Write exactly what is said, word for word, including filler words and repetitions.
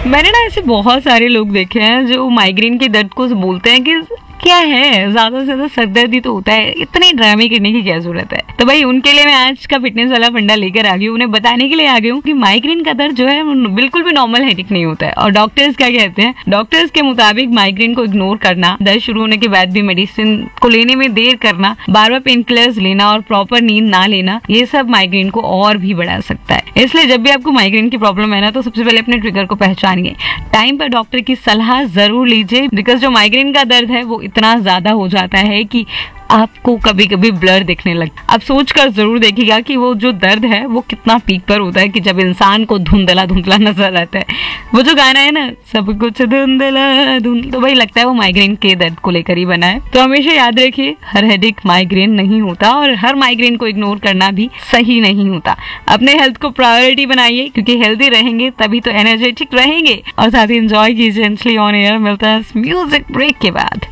मैंने ना ऐसे बहुत सारे लोग देखे हैं जो माइग्रेन के दर्द को बोलते हैं कि क्या है, ज्यादा से ज्यादा सरदर्द ही तो होता है, इतने ड्रामे करने की क्या जरूरत है। तो भाई उनके लिए मैं आज का फिटनेस वाला फंडा लेकर आ गई हूँ, उन्हें बताने के लिए आ गई हूँ कि माइग्रेन का दर्द जो है बिल्कुल भी नॉर्मल हेडेक नहीं होता है। और डॉक्टर्स क्या कहते हैं, डॉक्टर्स के मुताबिक माइग्रेन को इग्नोर करना, दर्द शुरू होने के बाद भी मेडिसिन को लेने में देर करना, बार बार पेन किलर्स लेना और प्रॉपर नींद ना लेना, ये सब माइग्रेन को और भी बढ़ा सकता है। इसलिए जब भी आपको माइग्रेन की प्रॉब्लम है ना, तो सबसे पहले अपने ट्रिगर को पहचानिए, टाइम पर डॉक्टर की सलाह जरूर लीजिए, बिकॉज जो माइग्रेन का दर्द है वो इतना ज्यादा हो जाता है कि आपको कभी कभी ब्लर दिखने लगता है। आप सोच कर जरूर देखिएगा कि वो जो दर्द है वो कितना पीक पर होता है कि जब इंसान को धुंधला धुंधला नजर आता है। वो जो गाना है ना, सब कुछ धुंधला धुंधला, तो भाई लगता है वो माइग्रेन के दर्द को लेकर ही बना है। तो हमेशा याद रखिए, हर हेडेक माइग्रेन नहीं होता और हर माइग्रेन को इग्नोर करना भी सही नहीं होता। अपने हेल्थ को प्रायोरिटी बनाइए, क्योंकि हेल्दी रहेंगे तभी तो एनर्जेटिक रहेंगे। और साथ ही एंजॉय कीजिए ऑन एयर। मिलता है म्यूजिक ब्रेक के बाद।